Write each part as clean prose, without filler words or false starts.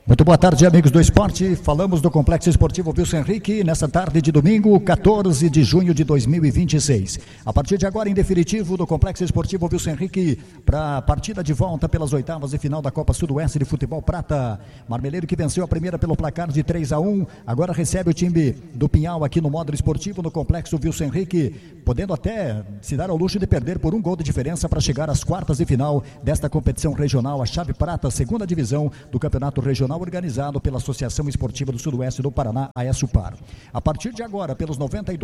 Muito boa tarde, amigos do esporte. Falamos do Complexo Esportivo Wilson Henrique nessa tarde de domingo, 14 de junho de 2026. A partir de agora, em definitivo, do Complexo Esportivo Wilson Henrique para a partida de volta pelas oitavas de final da Copa Sudoeste de Futebol Prata. Marmeleiro, que venceu a primeira pelo placar de 3-1, agora recebe o time do Pinhal aqui no módulo esportivo no Complexo Wilson Henrique, podendo até se dar ao luxo de perder por um gol de diferença para chegar às quartas de final desta competição regional, a Chave Prata, segunda divisão do Campeonato Regional, organizado pela Associação Esportiva do Sudoeste do Paraná, a ESUPAR. A partir de agora, pelos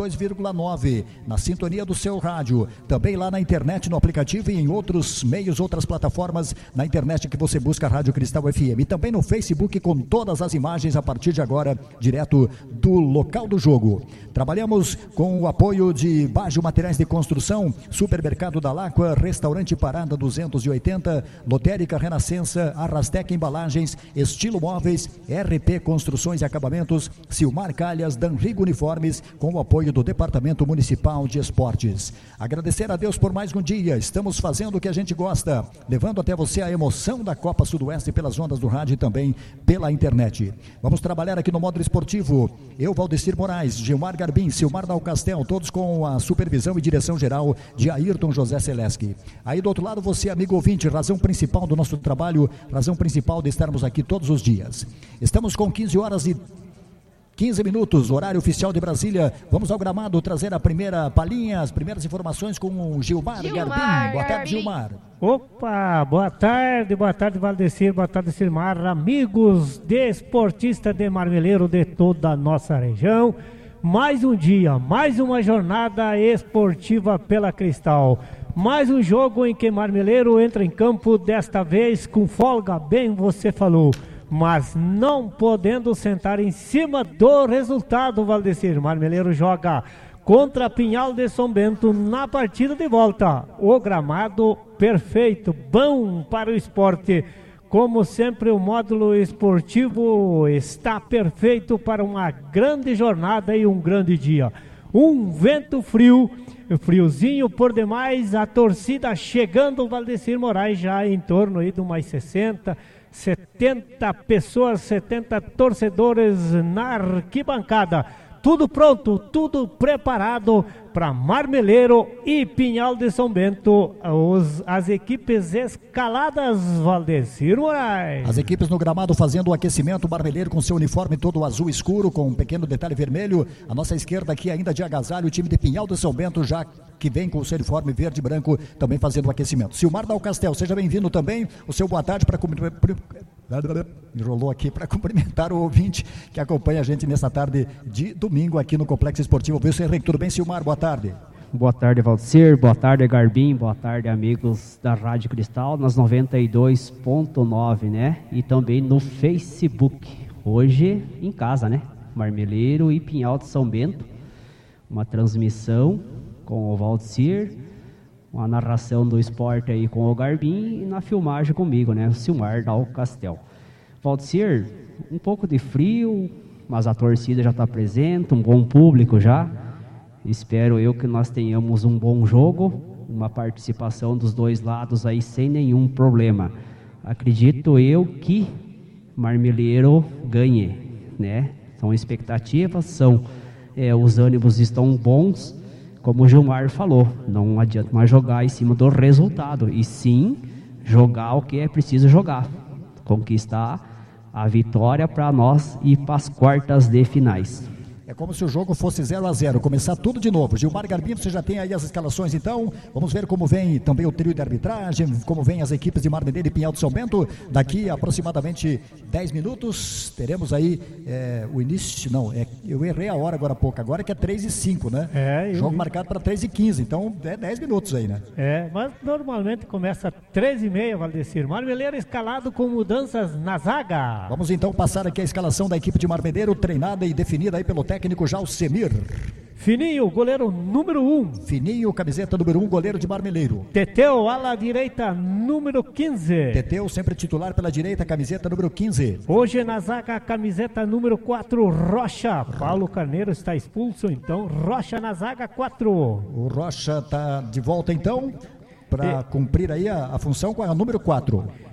92,9, na sintonia do seu rádio, também lá na internet, no aplicativo e em outros meios, outras plataformas na internet que você busca, Rádio Cristal FM. E também no Facebook, com todas as imagens a partir de agora, direto do local do jogo. Trabalhamos com o apoio de Bajo Materiais de Construção, Supermercado da Láqua, Restaurante Parada 280, Lotérica Renascença, Arrastec Embalagens, Estilo Móveis, RP Construções e Acabamentos, Silmar Calhas, Danrigo Uniformes, com o apoio do Departamento Municipal de Esportes. Agradecer a Deus por mais um dia. Estamos fazendo o que a gente gosta, levando até você a emoção da Copa Sudoeste pelas ondas do rádio e também pela internet. Vamos trabalhar aqui no módulo esportivo. Eu, Valdecir Moraes, Gilmar Garbim, Silmar Dalcastel, todos com a supervisão e direção geral de Ayrton José Seleski. Aí do outro lado, você, amigo ouvinte, razão principal do nosso trabalho, razão principal de estarmos aqui todos os dias. Estamos com 15 horas e 15 minutos, horário oficial de Brasília. Vamos ao gramado trazer a primeira palhinha, as primeiras informações com o Gilmar Garbim. Boa tarde, Gilmar. Opa, boa tarde, Valdecir, boa tarde, Silmar, amigos desportistas de Marmeleiro de toda a nossa região. Mais um dia, mais uma jornada esportiva pela Cristal. Mais um jogo em que Marmeleiro entra em campo, desta vez com folga, bem você falou, mas não podendo sentar em cima do resultado, Valdecir. Marmeleiro joga contra Pinhal de São Bento na partida de volta. O gramado perfeito, bom para o esporte. Como sempre, o módulo esportivo está perfeito para uma grande jornada e um grande dia. Um vento frio, friozinho por demais, a torcida chegando, Valdecir Moraes, já em torno aí de umas 70 pessoas, 70 torcedores na arquibancada. Tudo pronto, tudo preparado para Marmeleiro e Pinhal de São Bento. As equipes escaladas, Valdecir Moraes. As equipes no gramado fazendo o aquecimento. Marmeleiro com seu uniforme todo azul escuro, com um pequeno detalhe vermelho. A nossa esquerda aqui ainda de agasalho, o time de Pinhal de São Bento já que vem com o seu uniforme verde e branco também fazendo o aquecimento. Silmar Dalcastel, seja bem-vindo também. O seu boa tarde para enrolou aqui para cumprimentar o ouvinte que acompanha a gente nessa tarde de domingo aqui no Complexo Esportivo Wilson Henrique. Tudo bem, Silmar? Boa tarde. Boa tarde, Valdecir. Boa tarde, Garbim. Boa tarde, amigos da Rádio Cristal, nas 92.9, né? E também no Facebook. Hoje em casa, né? Marmeleiro e Pinhal de São Bento. Uma transmissão com o Valdecir, uma narração do esporte aí com o Garbim e na filmagem comigo, né? O Silmar Dalcastel. Valdecir, um pouco de frio, mas a torcida já está presente, um bom público já. Espero eu que nós tenhamos um bom jogo, uma participação dos dois lados aí sem nenhum problema. Acredito eu que Marmeleiro ganhe, né? São expectativas, os ânimos estão bons. Como o Gilmar falou, não adianta mais jogar em cima do resultado, e sim jogar o que é preciso jogar, conquistar a vitória para nós e para as quartas de finais. É como se o jogo fosse 0-0, começar tudo de novo. Gilmar Garbim, você já tem aí as escalações então. Vamos ver como vem também o trio de arbitragem, como vem as equipes de Marmeleiro e Pinhal de São Bento. Daqui a aproximadamente 10 minutos teremos aí o início, eu errei a hora agora há pouco, agora que é 3h05, né? Jogo marcado para 3h15, então é 10 minutos aí, né? Mas normalmente começa 13h30, Valdecir. Marmeleiro escalado com mudanças na zaga. Vamos então passar aqui a escalação da equipe de Marmeleiro, treinada e definida aí pelo técnico Jalcemir. Fininho, goleiro número 1. Fininho, camiseta número 1, goleiro de Marmeleiro. Teteu, ala direita, número 15. Teteu, sempre titular pela direita, camiseta número 15. Hoje na zaga, camiseta número 4, Rocha. Paulo Carneiro está expulso, então Rocha na zaga, 4. O Rocha está de volta então para cumprir aí a função com a número 4.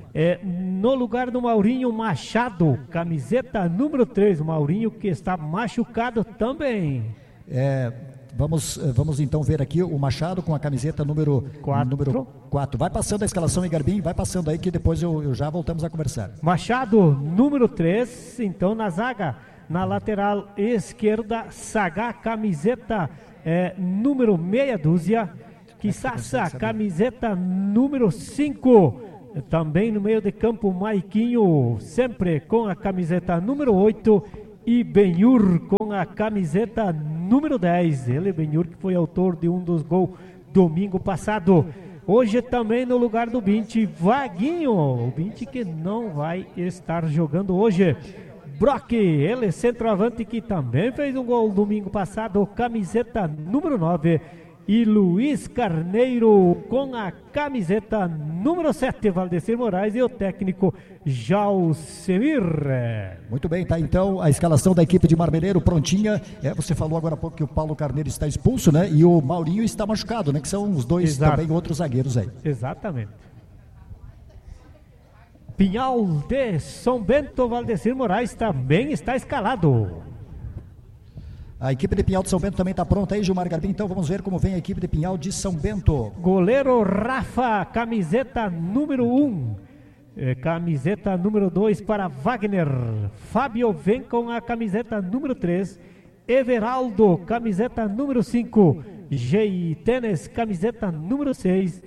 No lugar do Maurinho Machado, camiseta número 3, o Maurinho que está machucado também. Vamos então ver aqui o Machado com a camiseta número 4. Vai passando a escalação aí, Garbim, vai passando aí que depois eu já voltamos a conversar. Machado, número 3, então na zaga, na lateral esquerda, Sagá, camiseta número meia dúzia, Quissassa, camiseta número 5, também no meio de campo, Maiquinho, sempre com a camiseta número 8, e Benhur com a camiseta número 10. Ele, Benhur, que foi autor de um dos gols domingo passado. Hoje também no lugar do Binte, Vaguinho, o Binte que não vai estar jogando hoje. Brock, ele centroavante que também fez um gol domingo passado, camiseta número 9. E Luiz Carneiro com a camiseta número 7, Valdecir Moraes, e o técnico Jalcemir. Muito bem, tá então a escalação da equipe de Marmeleiro prontinha. Você falou agora há pouco que o Paulo Carneiro está expulso, né? E o Maurinho está machucado, né? Que são os dois também outros zagueiros aí. Exatamente. Pinhal de São Bento, Valdecir Moraes também está escalado. A equipe de Pinhal de São Bento também está pronta aí, Gilmar Garbim. Então vamos ver como vem a equipe de Pinhal de São Bento. Goleiro Rafa, camiseta número 1. Camiseta número 2 para Wagner. Fábio vem com a camiseta número 3. Everaldo, camiseta número 5. Geitenes, camiseta número 6.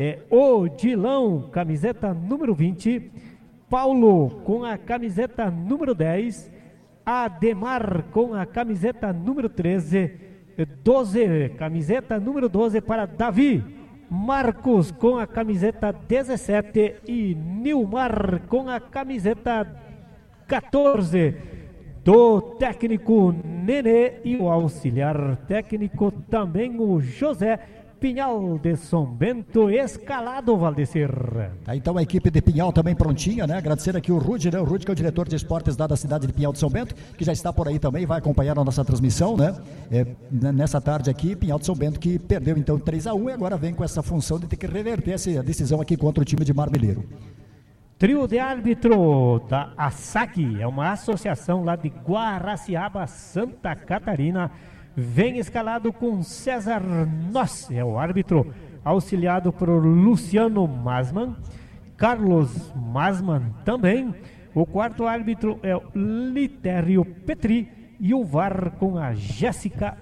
Odilão, camiseta número 20. Paulo com a camiseta número 10. Ademar com a camiseta número 13, 12, camiseta número 12 para Davi, Marcos com a camiseta 17 e Nilmar com a camiseta 14, do técnico Nenê, e o auxiliar técnico também o José. Pinhal de São Bento escalado, Valdecir. Então a equipe de Pinhal também prontinha, né? Agradecer aqui o Rude, né? O Rude, que é o diretor de esportes da cidade de Pinhal de São Bento, que já está por aí também, vai acompanhar a nossa transmissão, né? Nessa tarde aqui, Pinhal de São Bento que perdeu então 3-1 e agora vem com essa função de ter que reverter essa decisão aqui contra o time de Marmeleiro. Trio de árbitro da ASAC, é uma associação lá de Guaraciaba, Santa Catarina. Vem escalado com César Noss, é o árbitro, auxiliado por Luciano Masman, Carlos Masman também. O quarto árbitro é o Litério Petri e o VAR com a Jéssica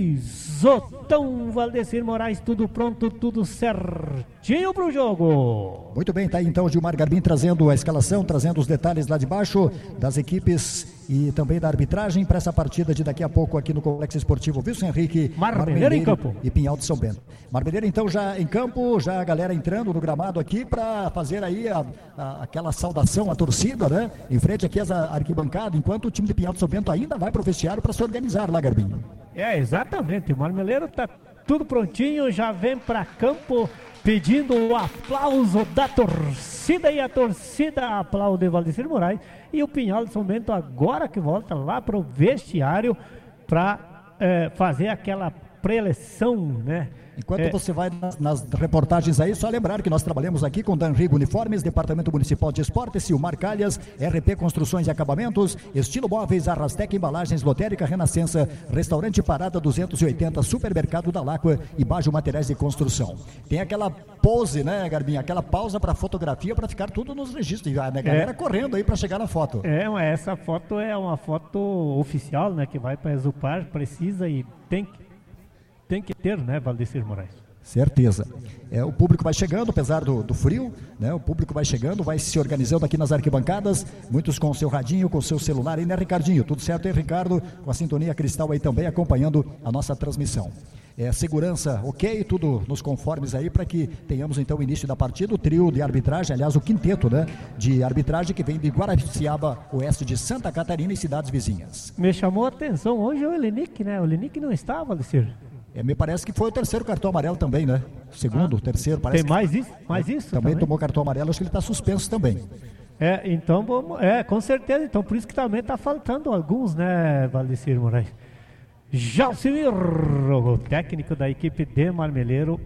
Isotão. Valdecir Moraes, tudo pronto, tudo certinho pro jogo. Muito bem, tá aí então o Gilmar Garbim trazendo a escalação, trazendo os detalhes lá de baixo das equipes e também da arbitragem para essa partida de daqui a pouco aqui no Complexo Esportivo Wilson Henrique, Marmeleiro em campo e Pinhal de São Bento. Marmeleiro então já em campo, já a galera entrando no gramado aqui para fazer aí aquela saudação à torcida, né? Em frente aqui às arquibancadas, enquanto o time de Pinhal de São Bento ainda vai pro vestiário para se organizar lá, Garbim. Exatamente, o Marmeleiro tá tudo prontinho, já vem para campo pedindo o aplauso da torcida, e a torcida aplaude Valdecir Moraes, e o Pinhal de São Bento agora que volta lá pro vestiário para fazer aquela preleção, né? Enquanto você vai nas reportagens aí, só lembrar que nós trabalhamos aqui com Danrigo Uniformes, Departamento Municipal de Esportes, Silmar Calhas, RP Construções e Acabamentos, Estilo Móveis, Arrastec Embalagens, Lotérica Renascença, Restaurante Parada 280, Supermercado da Láqua e Bajo Materiais de Construção. Tem aquela pose, né, Garbinha? Aquela pausa para fotografia para ficar tudo nos registros, né? Galera correndo aí para chegar na foto. Essa foto é uma foto oficial, né, que vai para Exupar, precisa e tem que ter, né, Valdecir Moraes? Certeza. O público vai chegando, apesar do frio, né? O público vai chegando, vai se organizando aqui nas arquibancadas, muitos com o seu radinho, com o seu celular aí, né, Ricardinho? Tudo certo aí, Ricardo? Com a sintonia Cristal aí também acompanhando a nossa transmissão. Segurança ok, tudo nos conformes aí para que tenhamos então o início da partida, o trio de arbitragem, aliás o quinteto, né, de arbitragem que vem de Guaraciaba, oeste de Santa Catarina e cidades vizinhas. Me chamou a atenção hoje o Elenic, né? O Elenic não estava, Valdecir. Me parece que foi o terceiro cartão amarelo também, né? Segundo, terceiro, parece. Tem mais isso? Também tomou cartão amarelo, acho que ele está suspenso também. Então, com certeza, então por isso que também está faltando alguns, né, Valdecir Moraes? Jalcimir, o técnico da equipe de Marmeleiro,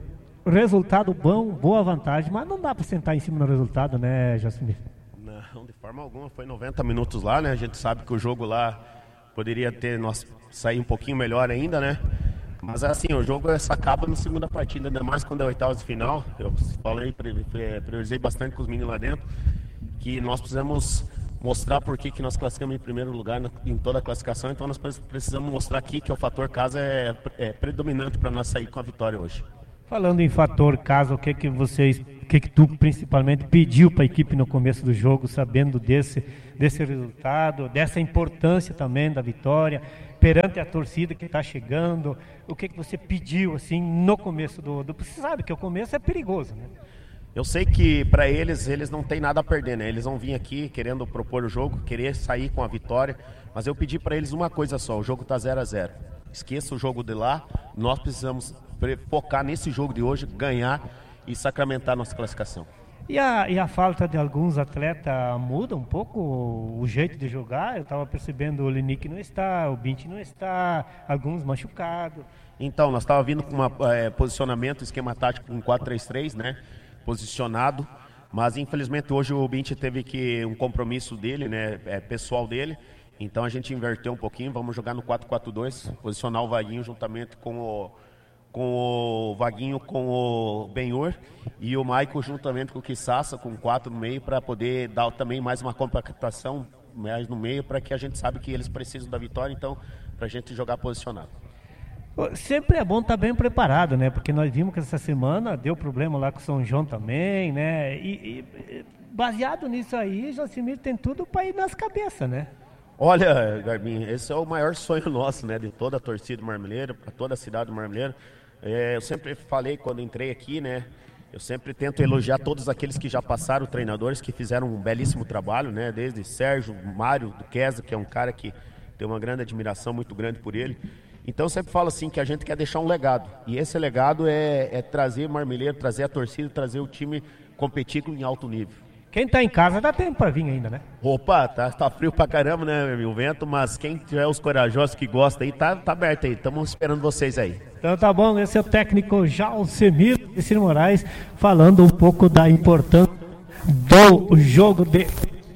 resultado bom, boa vantagem, mas não dá para sentar em cima do resultado, né, Josimir? Não, de forma alguma, foi 90 minutos lá, né? A gente sabe que o jogo lá poderia ter sair um pouquinho melhor ainda, né? Mas assim, o jogo só acaba na segunda partida, ainda mais quando é oitavas de final. Eu falei, priorizei bastante com os meninos lá dentro, que nós precisamos mostrar por que nós classificamos em primeiro lugar em toda a classificação, então nós precisamos mostrar aqui que o fator casa é predominante para nós sair com a vitória hoje. Falando em fator casa, o que tu principalmente pediu para a equipe no começo do jogo, sabendo desse resultado, dessa importância também da vitória, perante a torcida que está chegando, o que você pediu assim no começo do... Você sabe que o começo é perigoso, né? Eu sei que para eles não tem nada a perder, né? Eles vão vir aqui querendo propor o jogo, querer sair com a vitória, mas eu pedi para eles uma coisa só, o jogo está 0-0. Esqueça o jogo de lá, nós precisamos focar nesse jogo de hoje, ganhar e sacramentar nossa classificação. E a falta de alguns atletas muda um pouco o jeito de jogar? Eu estava percebendo o Linick não está, o Bint não está, alguns machucados. Então, nós estávamos vindo com um posicionamento, esquema tático com 4-3-3, né? Posicionado, mas infelizmente hoje o Bint teve um compromisso dele, né? Pessoal dele, então a gente inverteu um pouquinho, vamos jogar no 4-4-2, posicionar o Vaguinho juntamente com o Vaguinho, com o Benhur e o Maico juntamente com o Kissassa, com 4 no meio, para poder dar também mais uma compactação mais no meio, para que a gente sabe que eles precisam da vitória, então para a gente jogar posicionado. Sempre é bom estar bem preparado, né? Porque nós vimos que essa semana deu problema lá com o São João também, né? E baseado nisso aí, Josimir tem tudo para ir nas cabeças, né? Olha, Garbinho, esse é o maior sonho nosso, né? De toda a torcida marmeleira, para toda a cidade do Marmeleiro. Eu sempre falei quando entrei aqui, né? Eu sempre tento elogiar todos aqueles que já passaram, treinadores que fizeram um belíssimo trabalho, né? Desde Sérgio, Mário, do Quesa, que é um cara que tem uma grande admiração muito grande por ele. Então eu sempre falo assim que a gente quer deixar um legado. E esse legado é trazer Marmeleiro, trazer a torcida, trazer o time competir em alto nível. Quem tá em casa dá tempo para vir ainda, né? Opa, tá frio pra caramba, né, o vento, mas quem tiver os corajosos que gostam aí, tá aberto aí. Estamos esperando vocês aí. Então tá bom, esse é o técnico Jalcemir Ciro Moraes, falando um pouco da importância do jogo de...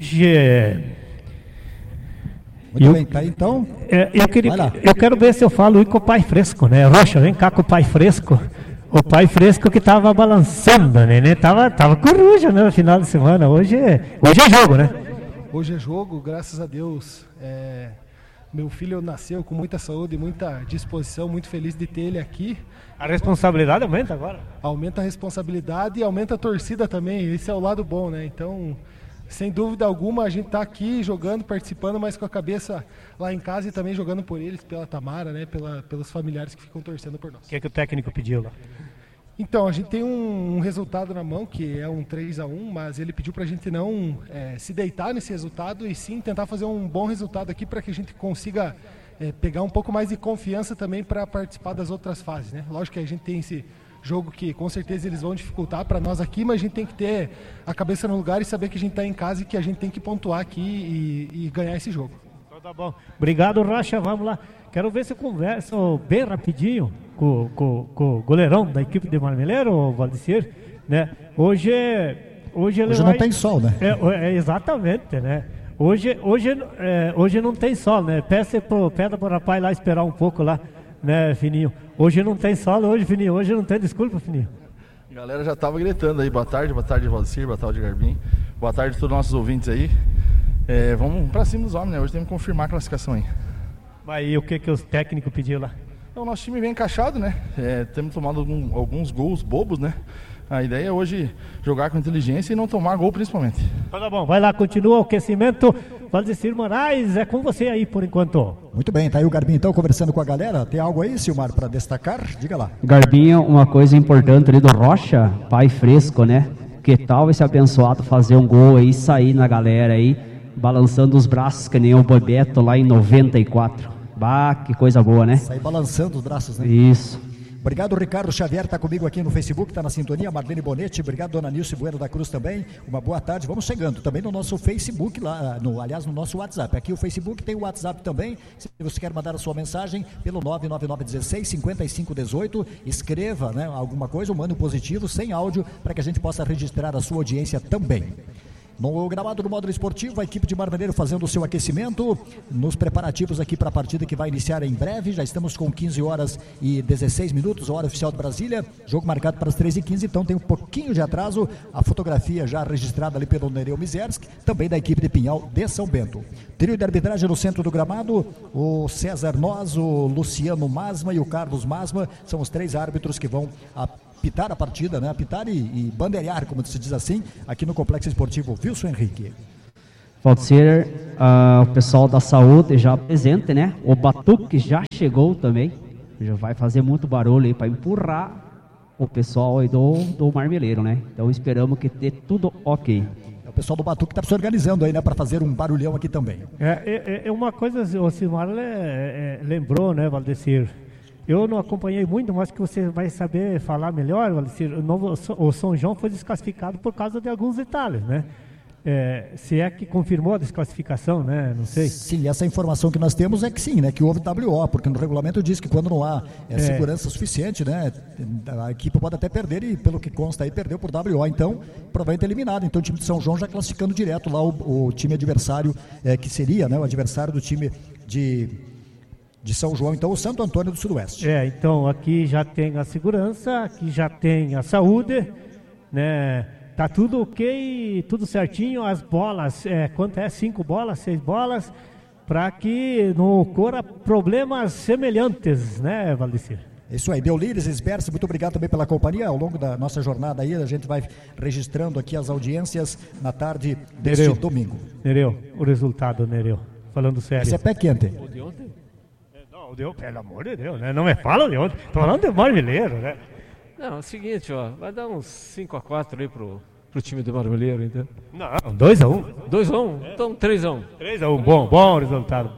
Muito bem, tá aí, então. Eu quero ver se eu falo com o pai fresco, né? Rocha, vem cá com o pai fresco. O pai fresco que tava balançando, né? Tava coruja, né? No final de semana. Hoje é jogo, né? Hoje é jogo, graças a Deus. Meu filho nasceu com muita saúde, muita disposição, muito feliz de ter ele aqui. A responsabilidade aumenta agora? Aumenta a responsabilidade e aumenta a torcida também. Esse é o lado bom, né? Então, sem dúvida alguma, a gente está aqui jogando, participando, mas com a cabeça lá em casa e também jogando por eles, pela Tamara, né? Pelos familiares que ficam torcendo por nós. O que o técnico pediu lá? Então, a gente tem um resultado na mão, que é um 3-1, mas ele pediu para a gente não se deitar nesse resultado e sim tentar fazer um bom resultado aqui para que a gente consiga pegar um pouco mais de confiança também para participar das outras fases, né? Lógico que a gente tem esse jogo que com certeza eles vão dificultar para nós aqui, mas a gente tem que ter a cabeça no lugar e saber que a gente está em casa e que a gente tem que pontuar aqui e ganhar esse jogo. Então tá bom. Obrigado, Rocha. Vamos lá. Quero ver se eu converso bem rapidinho com o goleirão da equipe de Marmeleiro, o Valdecir, né? Hoje não tem sol, né? Exatamente, né? Hoje não tem sol, né? Pede pro rapaz lá esperar um pouco lá, né, Fininho? Hoje não tem sol, Fininho. Hoje não tem desculpa, Fininho. A galera já tava gritando aí, boa tarde, Valdecir, boa tarde, Garbim. Boa tarde a todos os nossos ouvintes aí. Vamos pra cima dos homens, né? Hoje temos que confirmar a classificação aí. Mas e o que os técnicos pediram lá? O nosso time vem encaixado, né? Temos tomado alguns gols bobos, né? A ideia é hoje jogar com inteligência e não tomar gol principalmente. Então tá bom, vai lá, continua o aquecimento. Valdecir Moraes, é com você aí por enquanto. Muito bem, tá aí o Garbinho então conversando com a galera. Tem algo aí, Silmar, para destacar? Diga lá. Garbinho, uma coisa importante ali do Rocha, pai fresco, né? Que tal esse abençoado fazer um gol aí, sair na galera aí, balançando os braços que nem o Bobeto lá em 94. Bah, que coisa boa, né? Sair balançando os braços, né? Isso. Obrigado, Ricardo Xavier, está comigo aqui no Facebook, está na sintonia. Marlene Bonetti, obrigado, dona Nilce Bueno da Cruz também. Uma boa tarde. Vamos chegando também no nosso Facebook, lá, aliás, no nosso WhatsApp. Aqui o Facebook tem o WhatsApp também. Se você quer mandar a sua mensagem pelo 99916-5518, escreva, né, alguma coisa, manda um positivo, sem áudio, para que a gente possa registrar a sua audiência também. No gramado do módulo esportivo, a equipe de Marmeleiro fazendo o seu aquecimento, nos preparativos aqui para a partida que vai iniciar em breve. Já estamos com 15 horas e 16 minutos, hora oficial de Brasília, jogo marcado para as 13h15, então tem um pouquinho de atraso. A fotografia já registrada ali pelo Nereu Mizerski, também da equipe de Pinhal de São Bento. Trio de arbitragem no centro do gramado, o César Noz, o Luciano Masma e o Carlos Masma, são os 3 árbitros que vão apitar a partida, né? Apitar e bandeirar, como se diz assim, aqui no Complexo Esportivo Wilson Henrique. Pode ser o pessoal da saúde já presente, né? O Batuque já chegou também, já vai fazer muito barulho aí para empurrar o pessoal aí do Marmeleiro, né? Então esperamos que dê tudo ok. O pessoal do Batuque está se organizando aí, né, para fazer um barulhão aqui também. É uma coisa, o Silmar lembrou, né, Valdecir? Eu não acompanhei muito, mas que você vai saber falar melhor, Valdecir. O São João foi desclassificado por causa de alguns detalhes, né? Se é que confirmou a desclassificação, né? Não sei. Sim, essa informação que nós temos é que sim, né? Que houve WO, porque no regulamento diz que quando não há segurança suficiente, né? A equipe pode até perder e, pelo que consta aí, perdeu por WO. Então, provavelmente eliminado. Então, o time de São João já classificando direto lá o time adversário, que seria, né? O adversário do time de São João, então, o Santo Antônio do Sudoeste. Então, aqui já tem a segurança, aqui já tem a saúde, né? Tá tudo ok, tudo certinho, as bolas, quanto é? 5 bolas, 6 bolas, para que não ocorra problemas semelhantes, né, Valdecir? Isso aí, Deolires, Esberce, muito obrigado também pela companhia. Ao longo da nossa jornada aí, a gente vai registrando aqui as audiências na tarde deste domingo. Nereu, o resultado, Nereu, falando sério. Esse é pé quente. O de ontem? Não, o de ontem, pelo amor de Deus, né? Não me fala de ontem, tô falando de Marmeleiro, né? Não, é o seguinte, ó, vai dar uns 5-4 aí pro time do Marmeleiro, então. Não, 2-1. 2-1? Então 3-1. 3-1, bom resultado,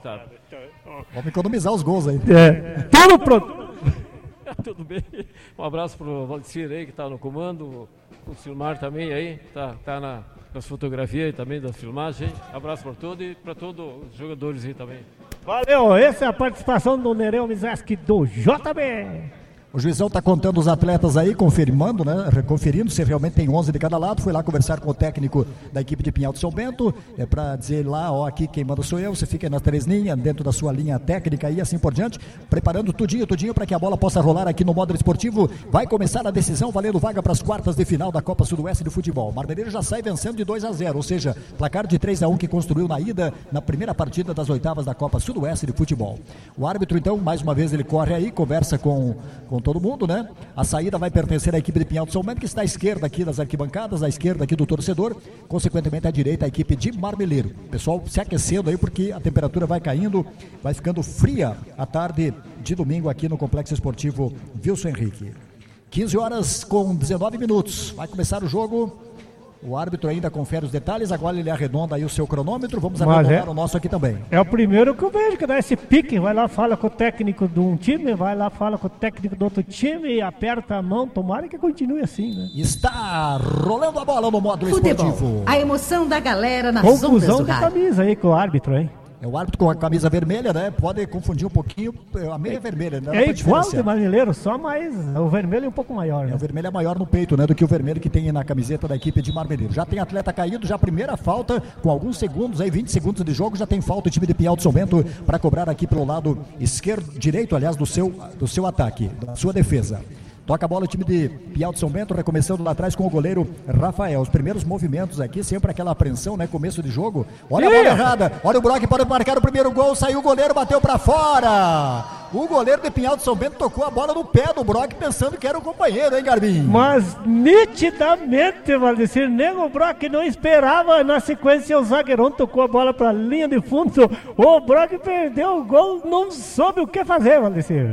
Vamos economizar os gols aí. Tudo pronto. Tudo bem. Um abraço pro Valdecir aí, que tá no comando, o Silmar também aí, tá nas fotografias também da filmagem. Abraço para todos e para todos os jogadores aí também. Valeu, essa é a participação do Nereu Mizerski do JB. O juizão está contando os atletas aí, confirmando, né? Conferindo se realmente tem 11 de cada lado. Foi lá conversar com o técnico da equipe de Pinhal de São Bento, para dizer lá, ó, aqui quem manda sou eu, você fica aí nas 3 linhas, dentro da sua linha técnica e assim por diante, preparando tudinho para que a bola possa rolar aqui no módulo esportivo. Vai começar a decisão, valendo vaga para as quartas de final da Copa Sudoeste de Futebol. Marmeleiro já sai vencendo de 2-0, ou seja, placar de 3-1 que construiu na ida, na primeira partida das oitavas da Copa Sudoeste de Futebol. O árbitro, então, mais uma vez ele corre aí, conversa com todo mundo, né? A saída vai pertencer à equipe de Pinhal de São Bento, que está à esquerda aqui das arquibancadas, à esquerda aqui do torcedor, consequentemente à direita a equipe de Marmeleiro. Pessoal se aquecendo aí porque a temperatura vai caindo, vai ficando fria a tarde de domingo aqui no Complexo Esportivo Wilson Henrique. 15 horas com 19 minutos, vai começar o jogo. O árbitro ainda confere os detalhes, agora ele arredonda aí o seu cronômetro, vamos arredondar o nosso aqui também. É o primeiro que eu vejo que dá esse pique, vai lá, fala com o técnico de um time, vai lá, fala com o técnico do outro time, aperta a mão, tomara que continue assim, né? Está rolando a bola no módulo Futebol. esportivo. A emoção da galera nas ondas do Confusão de rádio. camisa aí com o árbitro, hein? É o árbitro com a camisa vermelha, né? Pode confundir um pouquinho, a meia vermelha, né? É igual de Marmeleiro, só mais o vermelho é um pouco maior, né? O vermelho é maior no peito, né? Do que o vermelho que tem na camiseta da equipe de Marmeleiro. Já tem atleta caído, já a primeira falta, com alguns segundos aí, 20 segundos de jogo, já tem falta o time de Pinhal de São Bento para cobrar aqui pelo lado direito, aliás, do seu ataque, da sua defesa. Toca a bola o time de Pinhal de São Bento, recomeçando lá atrás com o goleiro Rafael. Os primeiros movimentos aqui, sempre aquela apreensão, né? Começo de jogo. Olha a bola errada. Olha o Brock, pode marcar o primeiro gol. Saiu o goleiro, bateu pra fora. O goleiro de Pinhal de São Bento tocou a bola no pé do Brock, pensando que era o companheiro, hein, Garbim? Mas nitidamente, Valdecir, nem o Brock não esperava. Na sequência, o zagueirão tocou a bola pra linha de fundo. O Brock perdeu o gol, não soube o que fazer, Valdecir.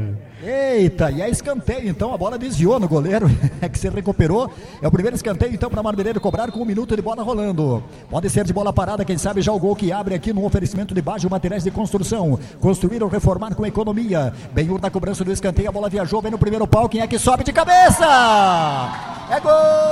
Eita, e é escanteio então, a bola desviou no goleiro, é que se recuperou. É o primeiro escanteio então para Marmeleiro cobrar com 1 minuto de bola rolando. Pode ser de bola parada, quem sabe já o gol que abre aqui no oferecimento de Baggio Materiais de Construção. Construir ou reformar com economia. Benhur na cobrança do escanteio, a bola viajou, vem no primeiro pau, quem é que sobe de cabeça? É gol!